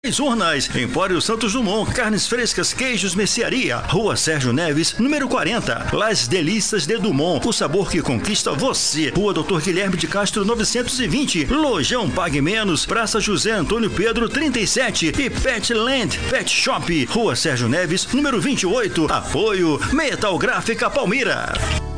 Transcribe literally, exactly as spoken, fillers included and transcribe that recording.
Urnas, Empório Santos Dumont, carnes frescas, queijos, mercearia, Rua Sérgio Neves, número quarenta, Las Delícias de Dumont, o sabor que conquista você, Rua Doutor Guilherme de Castro novecentos e vinte, Lojão Pague Menos, Praça José Antônio Pedro trinta e sete e Petland Pet Shop, Rua Sérgio Neves, número vinte e oito, apoio Metal Gráfica Palmira.